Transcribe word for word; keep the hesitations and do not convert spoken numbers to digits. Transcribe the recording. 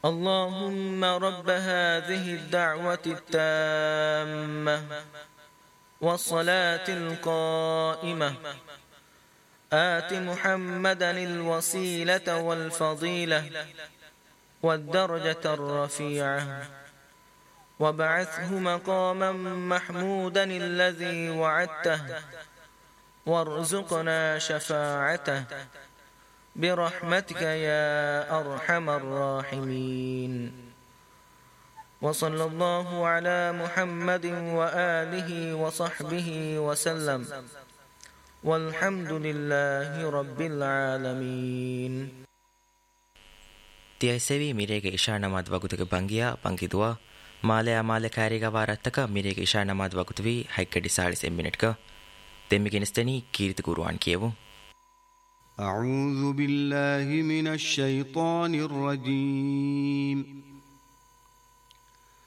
اللهم رب هذه الدعوة التامة والصلاة القائمة آت محمدا الوسيلة والفضيلة والدرجة الرفيعة وابعثه مقاما محمودا الذي وعدته وارزقنا شفاعته برحمتك يا أرحم الراحمين. وصلى الله على محمد وآله وصحبه وسلم والحمد لله رب العالمين. තියසෙවි මිරේගේ ඉෂා නමාද් වගුතක බංගියා බංගිදුවා මාලයා මාල කාරිග වාරත්තක මිරේගේ ඉෂා නමාද් වගුතුවි හයිකඩි සාලිස් එම්මිනට්ක දෙම්මිගෙනස්තනි කීර්ති කුරුවාන් කියවු. أعوذ بالله من الشيطان الرجيم